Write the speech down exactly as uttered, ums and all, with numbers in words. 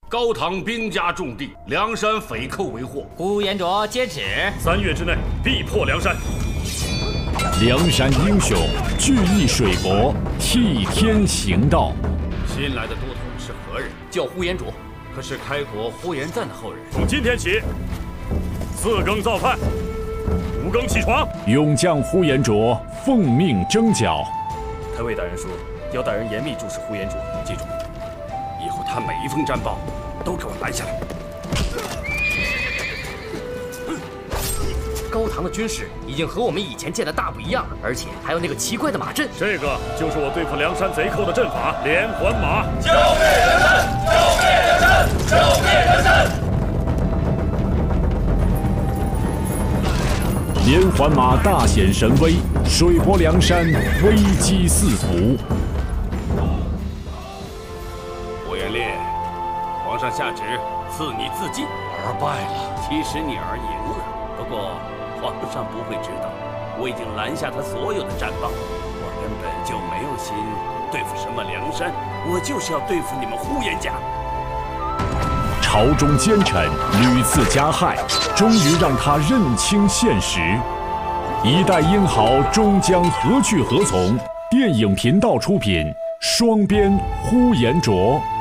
高唐兵家重地，梁山匪寇为祸。 呼延灼接旨， 三月之内必破梁山。 梁山英雄聚义水泊，替天行道。 新来的都统是何人？ 叫呼延灼， 可是开国呼延赞的后人。 从今天起，四更造饭，五更起床。 勇将呼延灼奉命征剿。 太尉大人说，要大人严密注视呼延灼，记住， 以后他每一封战报都给我拦下来。 高唐的军事已经和我们以前见的大不一样了，而且还有那个奇怪的马阵。 这个就是我对付梁山贼寇的阵法——连环马。 消灭梁山！消灭梁山！消灭梁山！ 连环马大显神威，水泊梁山危机四伏。 呼延烈，皇上下旨赐你自尽。 儿败了。 其实你儿赢了，不过皇上不会知道，我已经拦下他所有的战报。我根本就没有心对付什么梁山，我就是要对付你们呼延家。 朝中奸臣屡次加害，终于让他认清现实。一代英豪终将何去何从？电影频道出品，双编呼延灼。